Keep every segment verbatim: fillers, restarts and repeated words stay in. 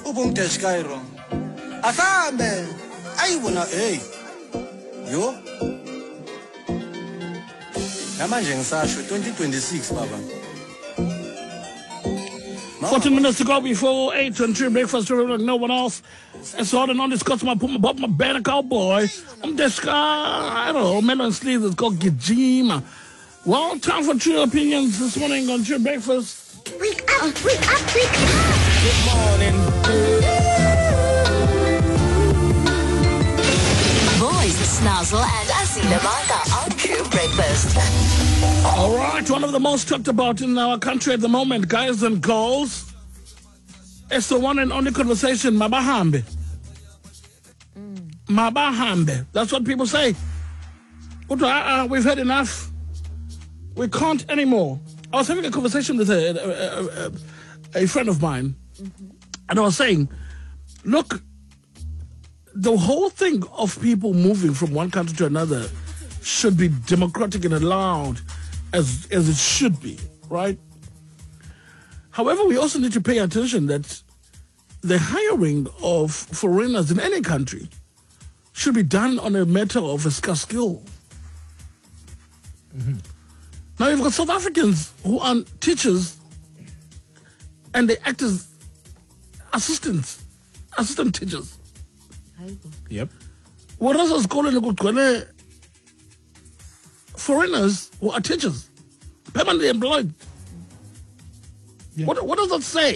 ubumdesh Cairo asambe ayibona hey yo namanje ngisasho twenty twenty-six baba. fourteen minutes to go before eight and three breakfast like no one else. And so on this customer put my pop my banner cowboy. I'm this guy, I don't know, melon sleeves it's called Gijima. Well, time for true opinions this morning on True Breakfast. Wake up, wake up, wake up. Good morning. Boys, Snazzle and Asila Maka on True Breakfast. All right, one of the most talked about in our country at the moment, guys and girls. It's the one and only conversation, Mabahambe. Mm. Mabahambe. That's what people say. But, uh, uh, we've had enough. We can't anymore. I was having a conversation with a, a, a, a friend of mine, mm-hmm. and I was saying, look, the whole thing of people moving from one country to another should be democratic and allowed as as it should be, right? However, we also need to pay attention that the hiring of foreigners in any country should be done on a matter of a scarce skill. Mm-hmm. Now, you've got South Africans who are teachers and they act as assistants, assistant teachers. Yep. Whereas I was calling foreigners who are teachers, permanently employed. Yeah. What what does that say?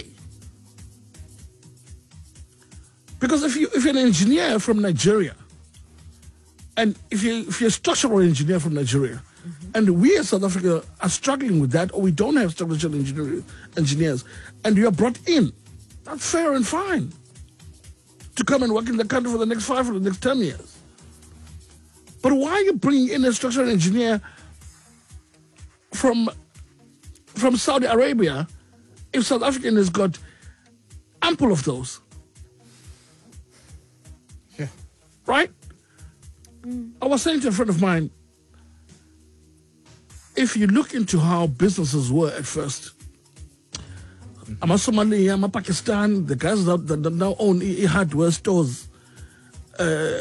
Because if you if you're an engineer from Nigeria, and if you if you're a structural engineer from Nigeria, mm-hmm. and we as South Africa are struggling with that, or we don't have structural engineer, engineers, and you are brought in, that's fair and fine to come and work in the country for the next five or the next ten years. But why are you bringing in a structural engineer from from Saudi Arabia if South African has got ample of those? Yeah. Right? Mm. I was saying to a friend of mine, if you look into how businesses were at first, mm-hmm. I'm a Somali, I'm a Pakistan, the guys that, that, that now own e-hardware stores, uh,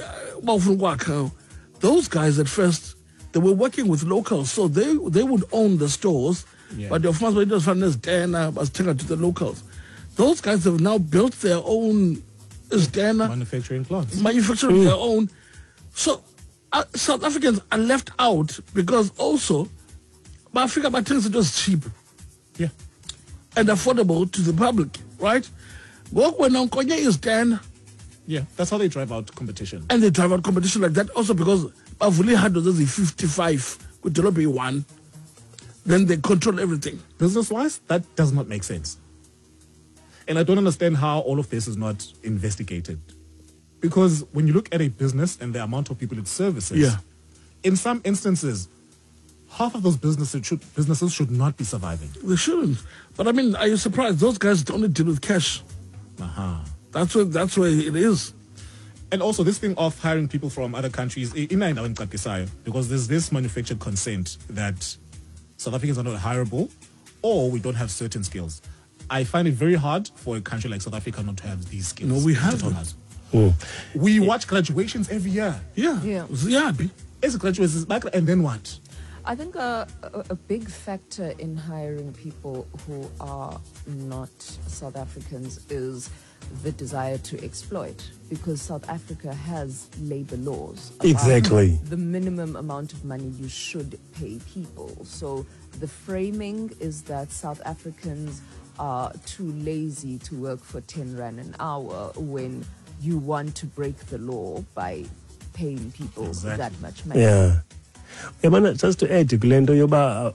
those guys at first, they were working with locals, so they they would own the stores, yeah. but the farmers was taken to the locals. Those guys have now built their own manufacturing plants, manufacturing mm. their own. So uh, South Africans are left out because also, but Africa, but things it was cheap, yeah, and affordable to the public, right? Work when on Konya is ten. Yeah, that's how they drive out competition. And they drive out competition like that also because Bavuli had those fifty-five with the lobby one. Then they control everything. Business-wise, that does not make sense. And I don't understand how all of this is not investigated. Because when you look at a business and the amount of people it services, yeah. in some instances, half of those businesses should, businesses should not be surviving. They shouldn't. But I mean, are you surprised? Those guys only deal with cash. Uh-huh. That's where that's where it is. And also this thing of hiring people from other countries, because there's this manufactured consent that South Africans are not hireable or we don't have certain skills. I find it very hard for a country like South Africa not to have these skills. No, we have them. Oh. We watch graduations every year. Yeah. Yeah. yeah. As a graduation, and then what? I think a, a, a big factor in hiring people who are not South Africans is the desire to exploit, because South Africa has labor laws. Exactly. The minimum amount of money you should pay people. So the framing is that South Africans are too lazy to work for ten rand an hour when you want to break the law by paying people exactly. that much money. Yeah. Yeah, just to add, Glendo, yoba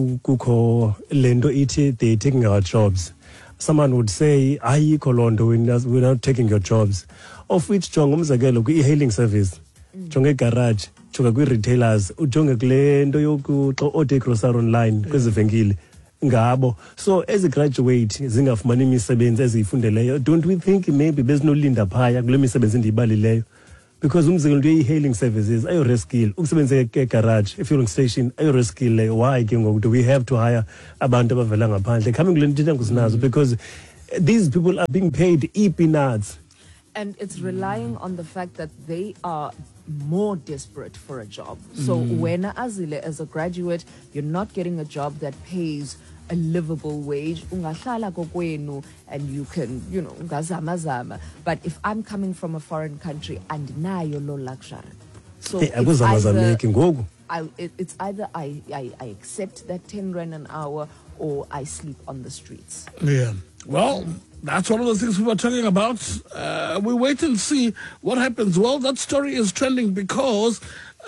kuko lendo iti they taking our jobs. Someone would say, "Ayi Kolondo, we're not taking your jobs." Of which jonga umzekelo ku e-hailing service, jonga garage, jonga ku retailers, ujonga Glendo yoku order grocery online kwezivenkile. Ngabo. So as a graduate, zingafumani imisebenzi ezifundeleyo. Don't we think maybe bezinolinda phaya kule misebenzi endibalileyo? Because umzekelo e-hailing services ayo reskill ukusebenza ke garage e-fueling station ayo reskill. Why ke ngoku do we have to hire abantu abavela ngaphandle coming kule nto ngusinazo? Because these people are being paid e-peanuts. And it's relying on the fact that they are more desperate for a job. So when Azile, as a graduate, you're not getting a job that pays a livable wage, ungahlala kokwenu, and you can, you know, ngazama zama. But if I'm coming from a foreign country and nayo lo luxury, so Hey, it's akuzamazameki ngoku. I, it, it's either I, I, I accept that ten rand an hour or I sleep on the streets. Yeah. Well, that's one of the things we were talking about. Uh, we wait and see what happens. Well, that story is trending because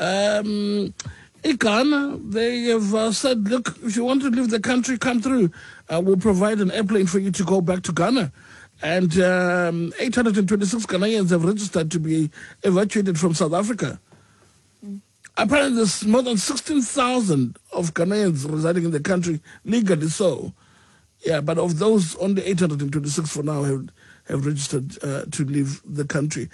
um, in Ghana, they have uh, said, look, if you want to leave the country, come through. Uh, we'll provide an airplane for you to go back to Ghana. And um, eight hundred twenty-six Ghanaians have registered to be evacuated from South Africa. Apparently, there's more than sixteen thousand of Ghanaians residing in the country, legally so. Yeah, but of those, only eight hundred twenty-six for now have, have registered uh, to leave the country.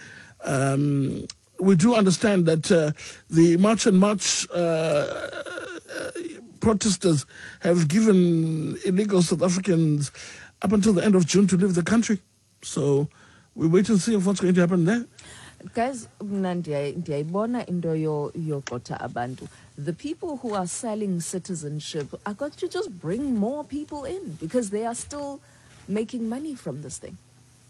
Um, we do understand that uh, the March and March uh, uh, protesters have given illegal South Africans up until the end of June to leave the country. So we wait and see of what's going to happen there. Guys, ndiyayibona into yogxotha abantu. The people who are selling citizenship are going to just bring more people in because they are still making money from this thing.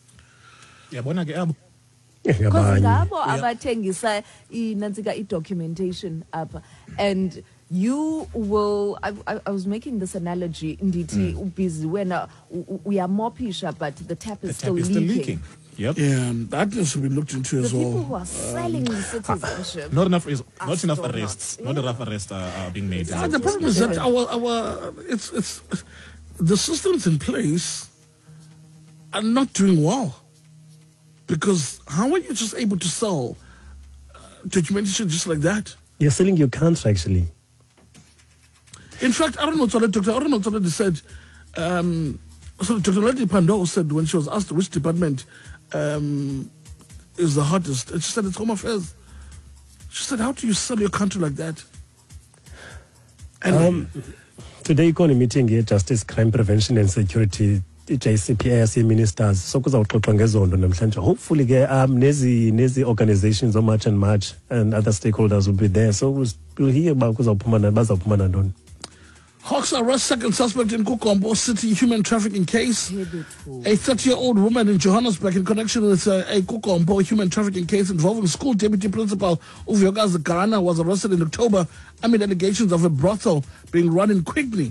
Yabona ke abo. Because Ngabanye. ngabo abathengisa inantsika i-documentation apha, and you will. I, I, I was making this analogy. Nditi busy when we are more pisha, but the tap is The still tap is leaking. still leaking. Yep. Yeah, that needs to be looked into The as people well. who are selling citizenship. Not enough is are not enough still arrests. not- Not enough arrests are, are being made. Ah, the problem is that our our it's it's the systems in place are not doing well, because how are you just able to sell uh, documentation just like that? You're selling your country, actually. In fact, I don't know what Doctor I don't know what said. Um, so Doctor Lady Pandor said when she was asked which department um, is the hardest, and she said it's Home Affairs. She said, "How do you sell your country like that?" And Um, today, ikona meeting here, Justice, Crime Prevention and Security, J C P A S ministers. So kuzaxoxwa ngezondo namhlanje. Hopefully, ke um nezi nezi organizations of March and March and other stakeholders will be there. So we'll, we'll hear about kuzawuphuma na bazawuphuma nantoni. Hawks arrest second suspect in Kukombo City human trafficking case. A thirty-year-old woman in Johannesburg in connection with uh, a Kukombo human trafficking case involving school deputy principal Uvyogazi Ghana was arrested in October amid allegations of a brothel being run in Quigley.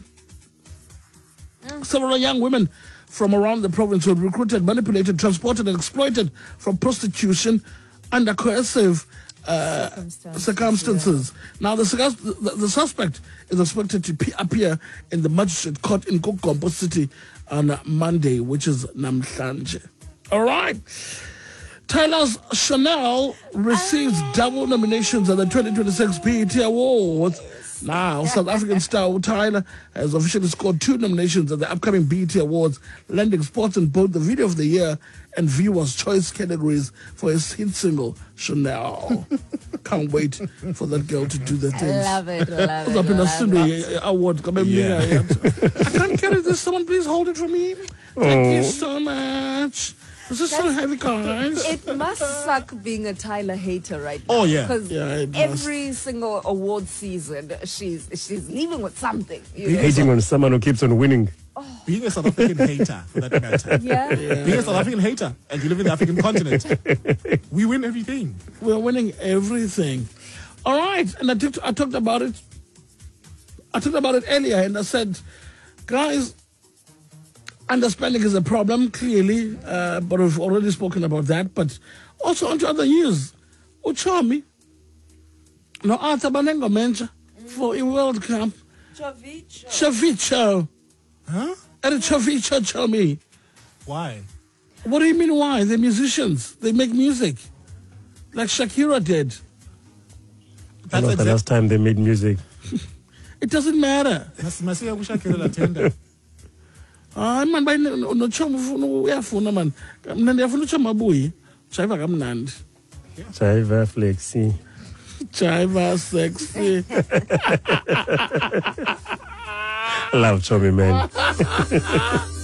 Several young women from around the province were recruited, manipulated, transported, and exploited from prostitution under coercive uh, Circumstances, circumstances. Now, the, the, the suspect is expected to pe- appear in the magistrate court in Kukombo City on Monday, which is Namhlanje. All right. Tyler's Chanel receives double nominations at the twenty twenty-six B E T Awards. Now, South African star Tyler has officially scored two nominations at the upcoming B E T Awards, landing spots in both the Video of the Year and Viewers' Choice categories for his hit single, Chanel. Can't wait for that girl to do the things. I love it, love What's it, up in a love Sunday it. award? Come and Yeah. me, I can't carry this. Someone please hold it for me. Thank you so much. This is so heavy, guys. It must suck being a Tyler hater right now. Oh, yeah. Because Yeah, it must. every single award season, she's she's leaving with something. You know? Hating on someone who keeps on winning. Being a South African hater, for that matter. Yeah. Being a South African hater, and you live in the African continent, we win everything. We're winning everything. All right, and I talked, I talked about it. I talked about it earlier, and I said, guys, underspending is a problem, clearly, uh, but we've already spoken about that. But also onto other news. Uchami, no Arthur Banengo mention for a World Cup. Chavicho. Huh? And Chavicho, tell me. Why? What do you mean why? They're musicians. They make music. Like Shakira did. That That's was the exact- last time they made music. It doesn't matter. Mas- masiya kushakira la tender. Hayi man bayi nochoma ufuna uyafuna man. Mina ndiyafuna uchoma abuye. Jiva kamnandi. Jiva Flexi. Jiva sexy. Love Chomi, man.